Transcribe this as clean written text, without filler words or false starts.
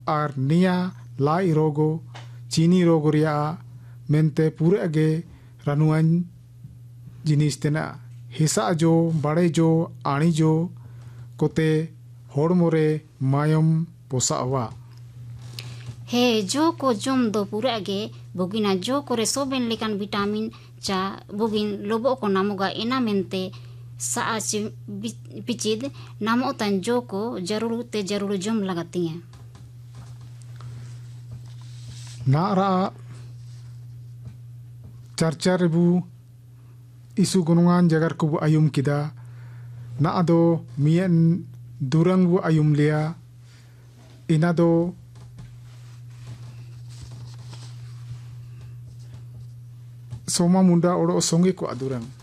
ar nia lai rogo chini rogo ria mente pure age ranuan jinis tena hesa jo bade jo ani jo kote hormore mayom posawa he jo ko jom do pura age bogina jo kore soben lekan vitamin cha bogin lobo ko namoga ena mente saach pichid namo tan jo ko jaruru jom lagatinya nara charcha rebu isu gunungan jagar kubu ayum kida na ado mien durang bu ayum lia inado soma munda oro songe ko adurang